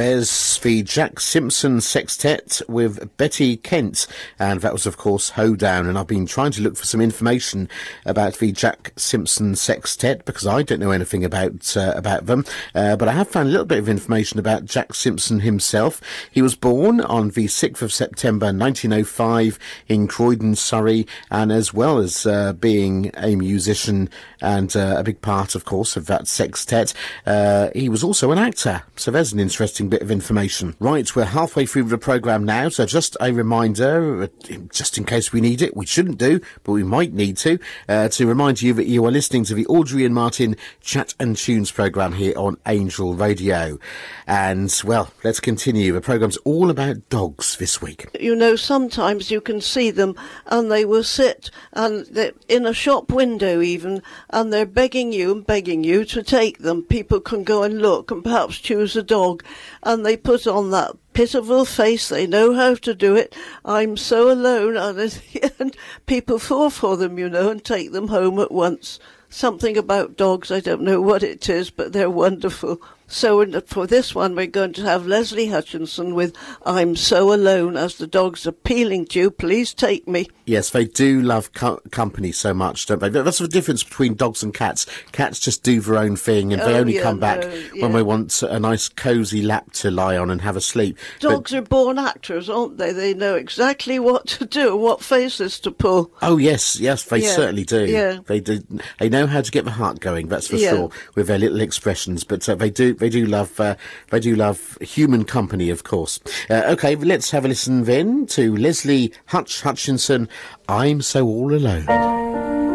There's the Jack Simpson Sextet with Betty Kent, and that was, of course, Hoedown. And I've been trying to look for some information about the Jack Simpson Sextet because I don't know anything about them. But I have found a little bit of information about Jack Simpson himself. He was born on the 6th of September 1905 in Croydon, Surrey, and as well as being a musician and a big part, of course, of that sextet, he was also an actor. So there's an interesting bit of information. Right, we're halfway through the programme now, so just a reminder, just in case we need it, we shouldn't do, but we might need to remind you that you are listening to the Audrey and Martin Chat and Tunes programme here on Angel Radio. And, well, let's continue. The programme's all about dogs this week. You know, sometimes you can see them and they will sit and in a shop window even, and they're begging you to take them. People can go and look and perhaps choose a dog, and they put on that pitiful face. They know how to do it. I'm so alone, and people fall for them, you know, and take them home at once. Something about dogs, I don't know what it is, but they're wonderful. So for this one, we're going to have Leslie Hutchinson with I'm So Alone, as the dog's appealing to you, please take me. Yes, they do love company so much, don't they? That's the difference between dogs and cats. Cats just do their own thing, and they only come back when they want a nice cosy lap to lie on and have a sleep. Dogs are born actors, aren't they? They know exactly what to do, what faces to pull. Oh, yes, they certainly do. Yeah. They do. They know how to get the heart going, that's for sure, with their little expressions. But they do love human company, of course. Okay, let's have a listen then to Leslie Hutchinson, I'm So All Alone.